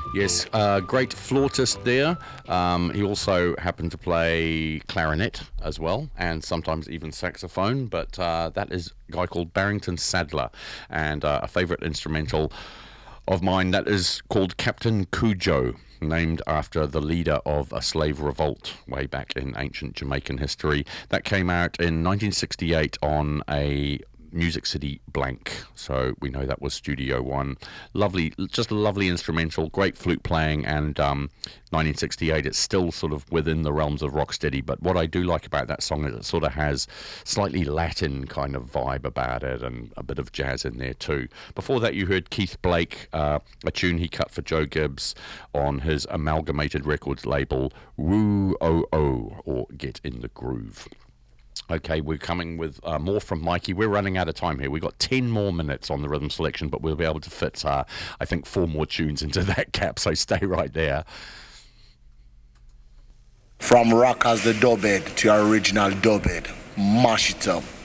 Yes, great flautist there. He also happened to play clarinet as well, and sometimes even saxophone. But that is a guy called Barrington Sadler, and a favourite instrumental of mine that is called Captain Cujo, named after the leader of a slave revolt way back in ancient Jamaican history. That came out in 1968 on a Music City blank, so we know that was Studio One. Lovely, just a lovely instrumental, great flute playing, and 1968, it's still sort of within the realms of rocksteady. But what I do like about that song is it sort of has slightly Latin kind of vibe about it, and a bit of jazz in there too. Before that, you heard Keith Blake, a tune he cut for Joe Gibbs on his Amalgamated Records label, Woo-O-O, or Get in the Groove. Okay, we're coming with more from Mikey. We're running out of time here. We've got 10 more minutes on the rhythm selection, but we'll be able to fit, I think, 4 more tunes into that gap, so stay right there. From rock as the dubhead to your original dubhead, mash it up.